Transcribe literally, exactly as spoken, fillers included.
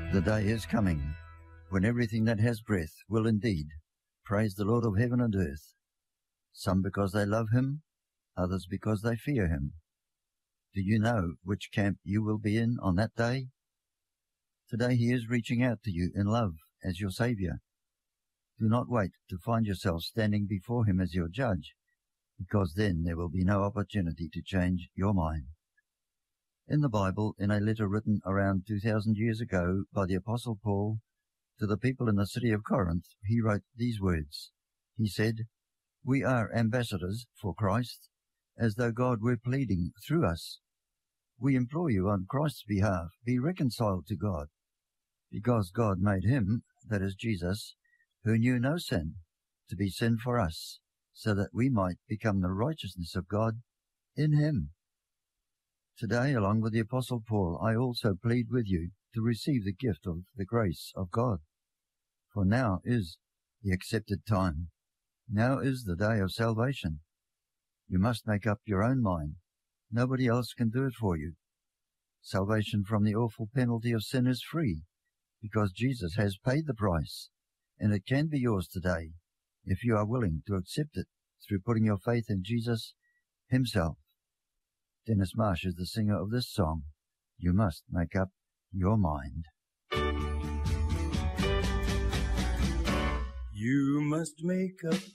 The day is coming when everything that has breath will indeed praise the Lord of heaven and earth, some because they love him, others because they fear him. Do you know which camp you will be in on that day? Today he is reaching out to you in love as your Saviour. Do not wait to find yourself standing before him as your judge, because then there will be no opportunity to change your mind. In the Bible, in a letter written around two thousand years ago by the Apostle Paul to the people in the city of Corinth, he wrote these words. He said, "We are ambassadors for Christ, as though God were pleading through us. We implore you on Christ's behalf, be reconciled to God, because God made him, that is Jesus, who knew no sin, to be sin for us, so that we might become the righteousness of God in him." Today, along with the Apostle Paul, I also plead with you to receive the gift of the grace of God. For now is the accepted time. Now is the day of salvation. You must make up your own mind. Nobody else can do it for you. Salvation from the awful penalty of sin is free, because Jesus has paid the price, and it can be yours today if you are willing to accept it through putting your faith in Jesus himself. Dennis Marsh is the singer of this song. You must make up your mind. You must make up